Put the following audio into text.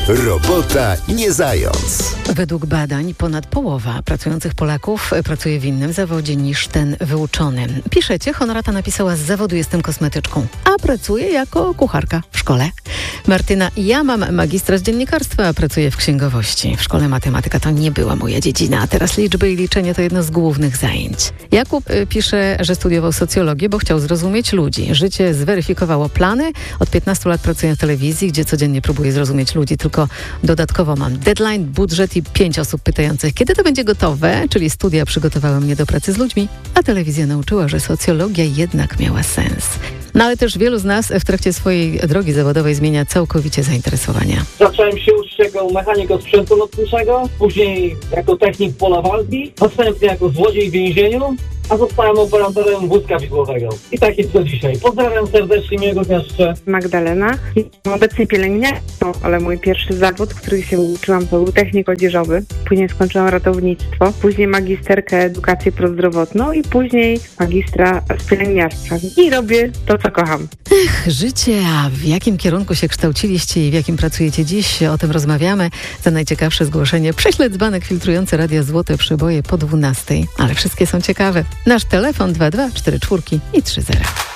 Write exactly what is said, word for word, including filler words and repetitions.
Robota nie zając. Według badań ponad połowa pracujących Polaków pracuje w innym zawodzie niż ten wyuczony. Piszecie, Honorata napisała: z zawodu jestem kosmetyczką, a pracuję jako kucharka w szkole. Martyna: ja mam magistra z dziennikarstwa, a pracuję w księgowości. W szkole matematyka to nie była moja dziedzina, a teraz liczby i liczenie to jedno z głównych zajęć. Jakub y, pisze, że studiował socjologię, bo chciał zrozumieć ludzi. Życie zweryfikowało plany. Od piętnastu lat pracuję w telewizji, gdzie codziennie próbuję zrozumieć ludzi, tylko dodatkowo mam deadline, budżet i pięć osób pytających, kiedy to będzie gotowe, czyli studia przygotowały mnie do pracy z ludźmi, a telewizja nauczyła, że socjologia jednak miała sens. No ale też wielu z nas w trakcie swojej drogi zawodowej zmienia całkowicie zainteresowania. Zacząłem się uczyć jako mechanika sprzętu lotniczego, później jako technik pola walki, następnie jako złodziej w więzieniu, a zostałem operatorem wózka widłowego. I tak jest do dzisiaj. Pozdrawiam serdecznie, miłego dnia życzę. Magdalena. Jestem obecnie pielęgniarką, ale mój pierwszy zawód, który się uczyłam, to był technik odzieżowy. Później skończyłam ratownictwo, później magisterkę edukację prozdrowotną i później magistra z pielęgniarstwa. I robię to, co kocham. Ech, życie, a w jakim kierunku się kształciliście i w jakim pracujecie dziś? O tym rozmawiamy. Za najciekawsze zgłoszenie prześlę dzbanek filtrujący Radia Złote Przyboje po dwunastej. Ale wszystkie są ciekawe. Nasz telefon dwa dwa cztery cztery i trzy zero.